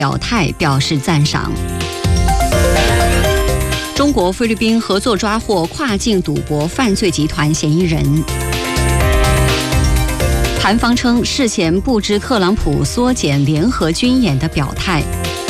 表态表示赞赏。中国菲律宾合作抓获跨境赌博犯罪集团嫌疑人。韩方称事前不知特朗普缩减联合军演的表态。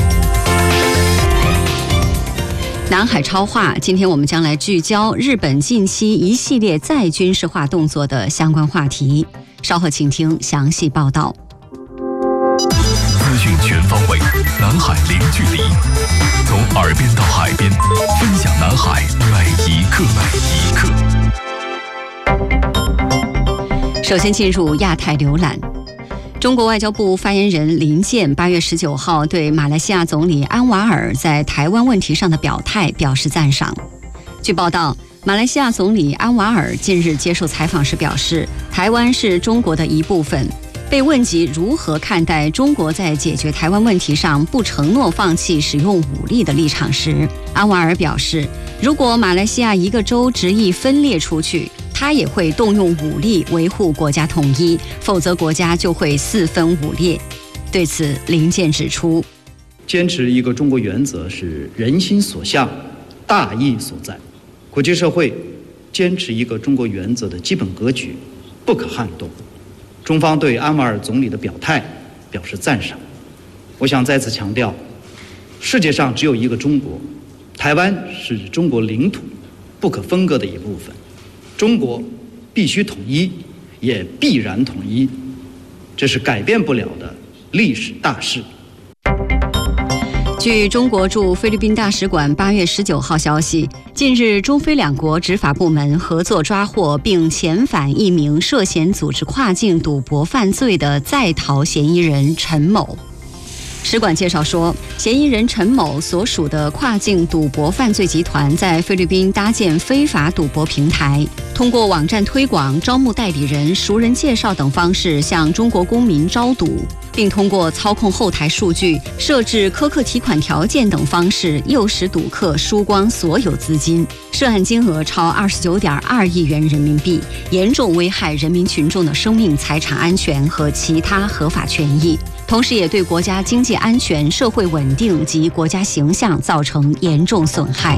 南海超话，今天我们将来聚焦日本近期一系列再军事化动作的相关话题，稍后请听详细报道。 资讯全方位，南海零距离，从耳边到海边，分享南海每一刻。 首先进入亚太浏览。中国外交部发言人林健8月19号对马来西亚总理安瓦尔在台湾问题上的表态表示赞赏。据报道，马来西亚总理安瓦尔近日接受采访时表示，台湾是中国的一部分。被问及如何看待中国在解决台湾问题上不承诺放弃使用武力的立场时，安瓦尔表示，如果马来西亚一个州执意分裂出去，他也会动用武力维护国家统一，否则国家就会四分五裂。对此，林健指出， 坚持一个中国原则是人心所向，大义所在。国际社会坚持一个中国原则的基本格局不可撼动。中方对安瓦尔总理的表态表示赞赏。我想再次强调，世界上只有一个中国，台湾是中国领土不可分割的一部分，中国必须统一，也必然统一，这是改变不了的历史大势。 据中国驻菲律宾大使馆8月19号消息，近日中菲两国执法部门合作抓获并遣返一名涉嫌组织跨境赌博犯罪的在逃嫌疑人陈某。使馆介绍说，嫌疑人陈某所属的跨境赌博犯罪集团在菲律宾搭建非法赌博平台，通过网站推广、招募代理人、熟人介绍等方式向中国公民招赌，并通过操控后台数据、设置苛刻提款条件等方式诱使赌客输光所有资金，涉案金额超29.2亿元人民币，严重危害人民群众的生命财产安全和其他合法权益，同时也对国家经济安全、社会稳定及国家形象造成严重损害。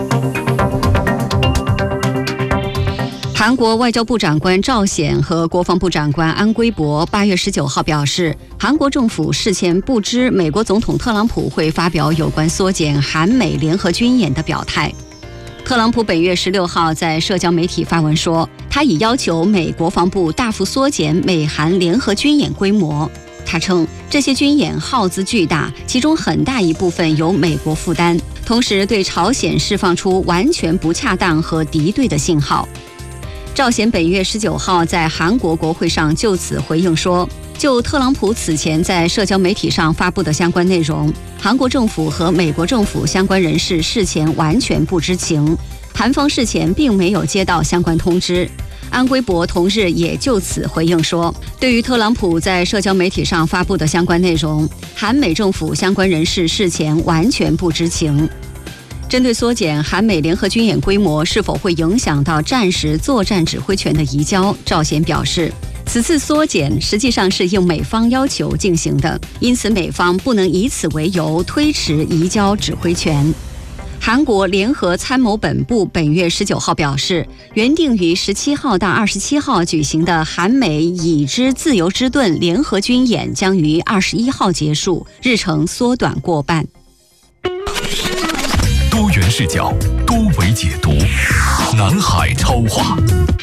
韩国外交部长官赵显和国防部长官安圭博8月19号表示，韩国政府事前不知美国总统特朗普会发表有关缩减韩美联合军演的表态。特朗普本月16号在社交媒体发文说，他已要求美国防部大幅缩减美韩联合军演规模。他称，这些军演耗资巨大，其中很大一部分由美国负担，同时对朝鲜释放出完全不恰当和敌对的信号。赵显本月19号在韩国国会上就此回应说，就特朗普此前在社交媒体上发布的相关内容，韩国政府和美国政府相关人士事前完全不知情，韩方事前并没有接到相关通知。安圭博同日也就此回应说，对于特朗普在社交媒体上发布的相关内容，韩美政府相关人士事前完全不知情。针对缩减韩美联合军演规模是否会影响到战时作战指挥权的移交，赵显表示，此次缩减实际上是应美方要求进行的，因此美方不能以此为由推迟移交指挥权。韩国联合参谋本部本月19号表示，原定于17号到27号举行的韩美已知自由之盾联合军演将于21号结束，日程缩短过半。 多元视角，多维解读，南海超话。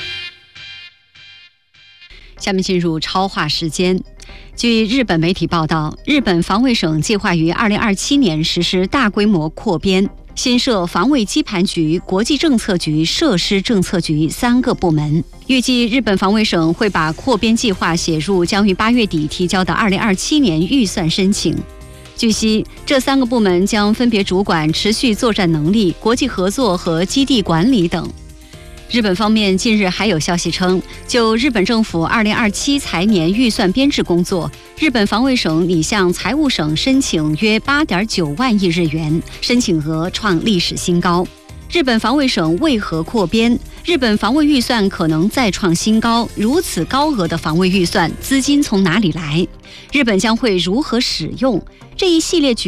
下面进入超话时间。据日本媒体报道，日本防卫省计划于2027年实施大规模扩编，新设防卫基盘局、国际政策局、设施政策局3个部门。预计日本防卫省会把扩编计划写入将于8月底提交的2027年预算申请。据悉，这3个部门将分别主管持续作战能力、国际合作和基地管理等。日本方面近日还有消息称，就日本政府2027财年预算编制工作，日本防卫省拟向财务省申请约8.9万亿日元，申请额创历史新高。日本防卫省为何扩编？ 日本防卫预算可能再创新高，如此高额的防卫预算，资金从哪里来？日本将会如何使用？这一系列举